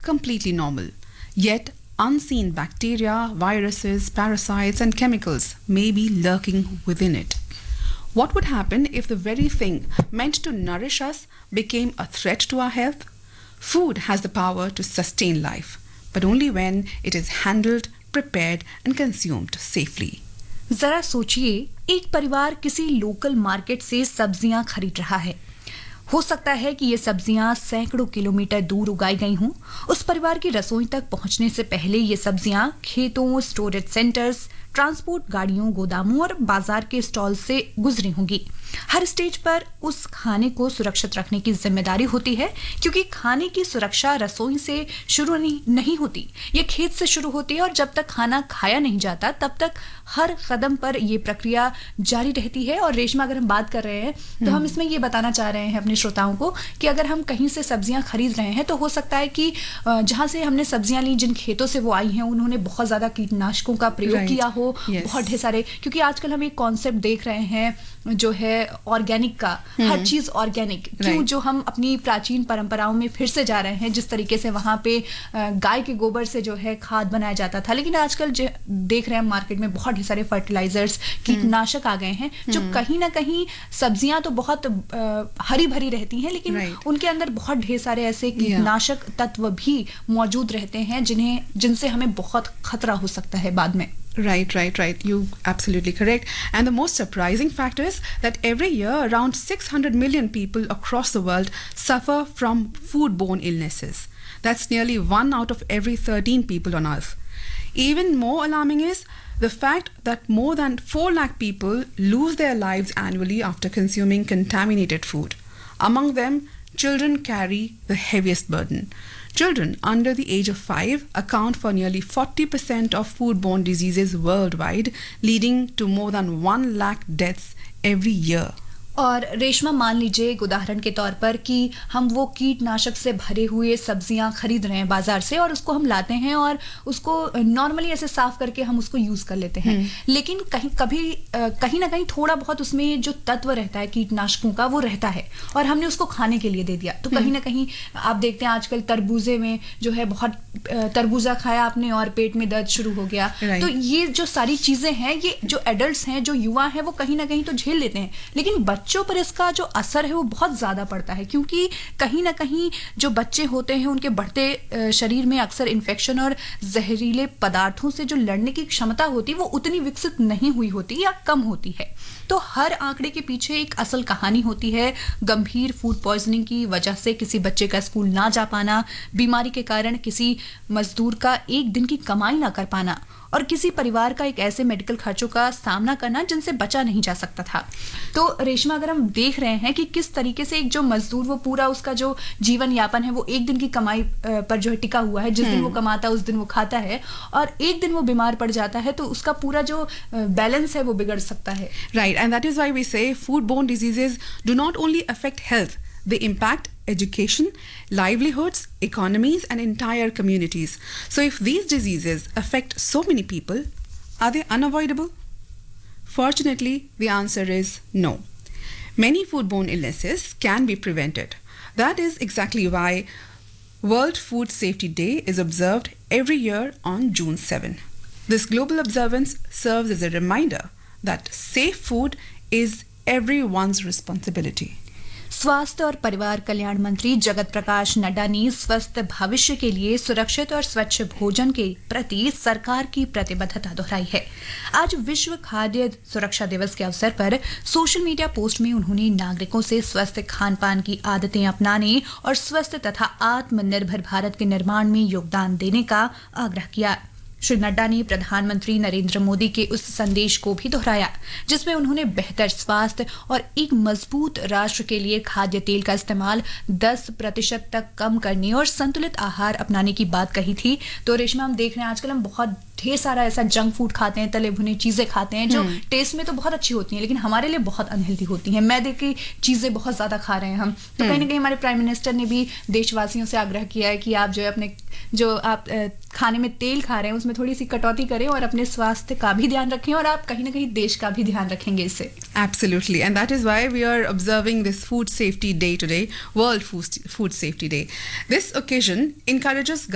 completely normal. Yet, unseen bacteria, viruses, parasites, and chemicals may be lurking within it. What would happen if the very thing meant to nourish us became a threat to our health? Food has the power to sustain life, but only when it is handled, prepared, and consumed safely. जरा सोचिए, एक परिवार किसी local market से सब्जियां खरीद रहा है। हो सकता है कि ये सब्जियां सैकड़ों किलोमीटर दूर उगाई गई हों। उस परिवार की रसोई तक पहुंचने से पहले ये सब्जियां खेतों, स्टोरेज सेंटर्स, ट्रांसपोर्ट गाड़ियों, गोदामों और बाजार के स्टॉल से गुजरी होंगी। हर स्टेज पर उस खाने को सुरक्षित रखने की जिम्मेदारी होती है, क्योंकि खाने की सुरक्षा रसोई से शुरू नहीं होती, ये खेत से शुरू होती है और जब तक खाना खाया नहीं जाता तब तक हर कदम पर ये प्रक्रिया जारी रहती है। और रेशमा, अगर हम बात कर रहे हैं तो हम इसमें ये बताना चाह रहे हैं अपने श्रोताओं को कि अगर हम कहीं से सब्जियां खरीद रहे हैं तो हो सकता है कि जहां से हमने सब्जियां ली, जिन खेतों से वो आई हैं, उन्होंने बहुत ज्यादा कीटनाशकों का प्रयोग किया हो, बहुत ढेर सारे, क्योंकि आजकल हम एक कॉन्सेप्ट देख रहे हैं जो है ऑर्गेनिक का, हर चीज ऑर्गेनिक। क्यों? जो हम अपनी प्राचीन परंपराओं में फिर से जा रहे हैं, जिस तरीके से वहां पे गाय के गोबर से जो है खाद बनाया जाता था, लेकिन आजकल देख रहे हैं मार्केट में बहुत ढेर सारे फर्टिलाइजर्स, कीटनाशक आ गए हैं, जो कहीं ना कहीं सब्जियां तो बहुत हरी भरी रहती हैं, लेकिन उनके अंदर बहुत ढेर सारे ऐसे कीटनाशक तत्व भी मौजूद रहते हैं जिनसे हमें बहुत खतरा हो सकता है बाद में। Right. You're absolutely correct. And the most surprising fact is that every year around 600 million people across the world suffer from foodborne illnesses. That's nearly 1 out of every 13 people on earth. Even more alarming is the fact that more than 4 lakh people lose their lives annually after consuming contaminated food. Among them, children carry the heaviest burden. Children under the age of 5 account for nearly 40% of foodborne diseases worldwide, leading to more than 1 lakh deaths every year. और रेशमा, मान लीजिए एक उदाहरण के तौर पर कि हम वो कीटनाशक से भरे हुए सब्जियां खरीद रहे हैं बाजार से और उसको हम लाते हैं और उसको नॉर्मली ऐसे साफ करके हम उसको यूज कर लेते हैं, लेकिन कहीं ना कहीं थोड़ा बहुत उसमें जो तत्व रहता है कीटनाशकों का वो रहता है और हमने उसको खाने के लिए दे दिया। तो कहीं ना कहीं आप देखते हैं आजकल तरबूजे में जो है बहुत तरबूजा खाया आपने और पेट में दर्द शुरू हो गया। तो ये जो सारी चीजें हैं, ये जो एडल्ट्स हैं, जो युवा हैं, वो कहीं ना कहीं तो झेल लेते हैं, लेकिन बच्चों पर इसका जो असर है वो बहुत ज्यादा पड़ता है, क्योंकि कहीं ना कहीं जो बच्चे होते हैं उनके बढ़ते शरीर में अक्सर इन्फेक्शन और जहरीले पदार्थों से जो लड़ने की क्षमता होती है वो उतनी विकसित नहीं हुई होती या कम होती है। तो हर आंकड़े के पीछे एक असल कहानी होती है। गंभीर फूड पॉइजनिंग की वजह से किसी बच्चे का स्कूल ना जा पाना, बीमारी के कारण किसी मजदूर का एक दिन की कमाई ना कर पाना और किसी परिवार का एक ऐसे मेडिकल खर्चों का सामना करना जिनसे बचा नहीं जा सकता था। तो रेशमा, अगर हम देख रहे हैं कि किस तरीके से एक जो मजदूर वो पूरा उसका जो जीवन यापन है वो एक दिन की कमाई पर जो है टिका हुआ है, जिस दिन वो कमाता है उस दिन वो खाता है, और एक दिन वो बीमार पड़ जाता है तो उसका पूरा जो बैलेंस है वो बिगड़ सकता है। Right, and that is why we say foodborne diseases do not only affect health, they impact education, livelihoods, economies, and entire communities. So if these diseases affect so many people, are they unavoidable? Fortunately, the answer is no. Many foodborne illnesses can be prevented. That is exactly why World Food Safety Day is observed every year on June 7. This global observance serves as a reminder that safe food is everyone's responsibility. स्वास्थ्य और परिवार कल्याण मंत्री जगत प्रकाश नड्डा ने स्वस्थ भविष्य के लिए सुरक्षित और स्वच्छ भोजन के प्रति सरकार की प्रतिबद्धता दोहराई है। आज विश्व खाद्य सुरक्षा दिवस के अवसर पर सोशल मीडिया पोस्ट में उन्होंने नागरिकों से स्वस्थ खान पान की आदतें अपनाने और स्वस्थ तथा आत्मनिर्भर भारत के निर्माण में योगदान देने का आग्रह किया। श्री नड्डा ने प्रधानमंत्री नरेंद्र मोदी के उस संदेश को भी दोहराया जिसमें उन्होंने बेहतर स्वास्थ्य और एक मजबूत राष्ट्र के लिए खाद्य तेल का इस्तेमाल 10% तक कम करने और संतुलित आहार अपनाने की बात कही थी। तो रेशमा, हम देख रहे हैं आजकल हम बहुत ढेर सारा ऐसा जंक फूड खाते हैं, तले भुने चीजें खाते हैं जो टेस्ट में तो बहुत अच्छी होती हैं लेकिन हमारे लिए बहुत अनहेल्दी होती हैं। मैदे की चीजें बहुत ज्यादा खा रहे हैं हम। तो कहीं ना कहीं हमारे प्राइम मिनिस्टर ने भी देशवासियों से आग्रह किया है कि आप जो है अपने जो आप खाने में तेल खा रहे हैं उसमें थोड़ी सी कटौती करें और अपने स्वास्थ्य का भी ध्यान रखें और आप कहीं ना कहीं देश का भी ध्यान रखेंगे इससे। Absolutely, and that is why we are observing this Food Safety Day today, World Food Safety Day. This occasion encourages